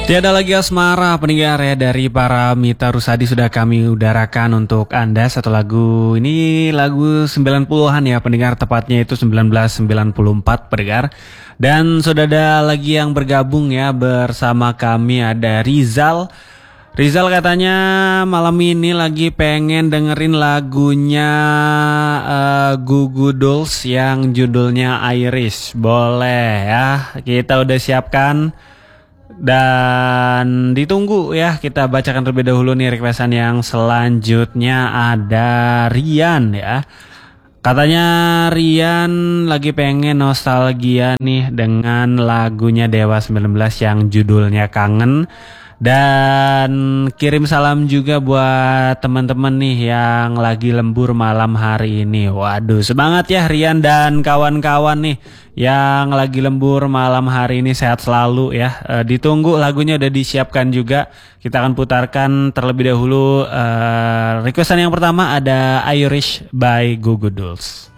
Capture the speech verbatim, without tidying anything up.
Tiada lagi asmara pendengar ya, dari para Mita Rusadi sudah kami udarakan untuk Anda satu lagu. Ini lagu sembilan puluhan ya pendengar, tepatnya itu sembilan belas sembilan puluh empat pendengar. Dan sudah ada lagi yang bergabung ya bersama kami, ada Rizal. Rizal katanya malam ini lagi pengen dengerin lagunya uh, Goo Goo Dolls yang judulnya Irish. Boleh ya, kita udah siapkan. Dan ditunggu ya, kita bacakan terlebih dahulu nih requestan yang selanjutnya. Ada Rian ya. Katanya Rian lagi pengen nostalgia nih dengan lagunya Dewa sembilan belas yang judulnya Kangen. Dan kirim salam juga buat teman-teman nih yang lagi lembur malam hari ini. Waduh, semangat ya Rian dan kawan-kawan nih yang lagi lembur malam hari ini, sehat selalu ya. E, ditunggu lagunya udah disiapkan juga. Kita akan putarkan terlebih dahulu. E, requestan yang pertama ada Irish by Goo Goo Dolls.